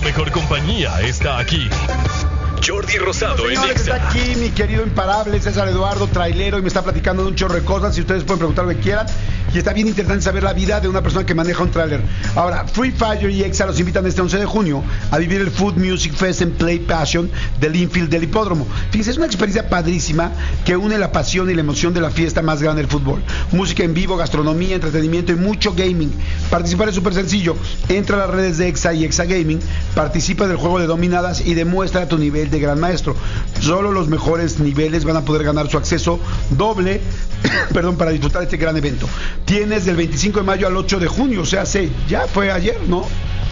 mejor compañía está aquí. Jordi Rosado en Señores, Exa. está aquí mi querido imparable César Eduardo, trailero, y me está platicando de un chorro de cosas. Y ustedes pueden preguntar lo que quieran. Y está bien interesante saber la vida de una persona que maneja un trailer. Ahora, Free Fire y Exa los invitan este 11 de junio a vivir el Food Music Fest and Play Passion del infield del hipódromo. Fíjense, es una experiencia padrísima que une la pasión y la emoción de la fiesta más grande del fútbol. Música en vivo, gastronomía, entretenimiento y mucho gaming. Participar es súper sencillo. Entra a las redes de Exa y Exa Gaming, participa del juego de dominadas y demuestra tu nivel de gran maestro. Solo los mejores niveles van a poder ganar su acceso doble para disfrutar este gran evento. Tienes del 25 de mayo al 8 de junio, o sea, ya fue ayer, ¿no?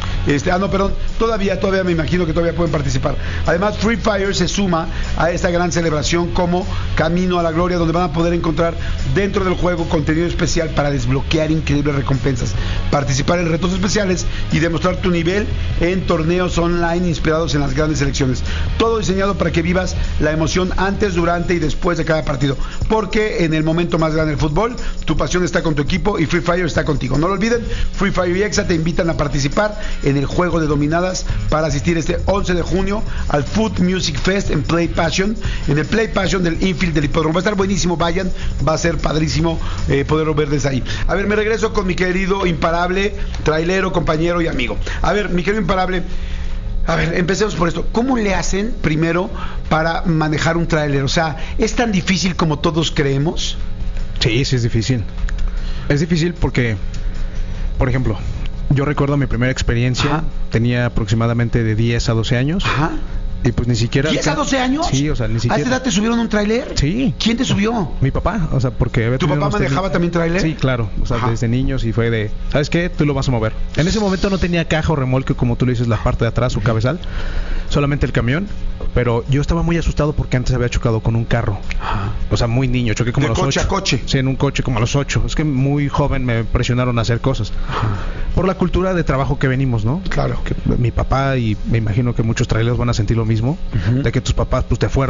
Todavía me imagino que todavía pueden participar. Además, Free Fire se suma a esta gran celebración como Camino a la Gloria, donde van a poder encontrar dentro del juego contenido especial para desbloquear increíbles recompensas, participar en retos especiales y demostrar tu nivel en torneos online inspirados en las grandes selecciones. Todo diseñado para que vivas la emoción antes, durante y después de cada partido, porque en el momento más grande del fútbol, tu pasión está con tu equipo y Free Fire está contigo. No lo olviden, Free Fire y Exa te invitan a participar en el juego de dominadas para asistir este 11 de junio al Food Music Fest en Play Passion, en el Play Passion del infield del hipódromo. Va a estar buenísimo, vayan, va a ser padrísimo poderlo ver desde ahí. A ver, me regreso con mi querido imparable, trailero, compañero y amigo. A ver, mi querido imparable, a ver, empecemos por esto. ¿Cómo le hacen primero para manejar un tráiler? O sea, ¿es tan difícil como todos creemos? Sí, es difícil. Es difícil porque, por ejemplo, yo recuerdo mi primera experiencia. Ajá. Tenía aproximadamente de 10 a 12 años. Ajá. Y pues ni siquiera... ¿10 a 12 años? Sí, o sea, ni siquiera... ¿A esa edad te subieron un tráiler? Sí. ¿Quién te subió? Mi papá, o sea, porque... ¿Tu papá manejaba también tráiler? Sí, claro, o sea, desde niños, y fue de, ¿sabes qué? Tú lo vas a mover. En ese momento no tenía caja o remolque, como tú le dices, la parte de atrás o cabezal, solamente el camión, pero yo estaba muy asustado porque antes había chocado con un carro. Ajá. O sea, muy niño, choqué como a los 8. ¿De coche a coche? Sí, en un coche como a los 8. Es que muy joven me presionaron a hacer cosas. Ajá. Por la cultura de trabajo que venimos, ¿no? Claro. Que mi papá, y me imagino que muchos traileros van a sentir lo mismo, de que tus papás pues te fueron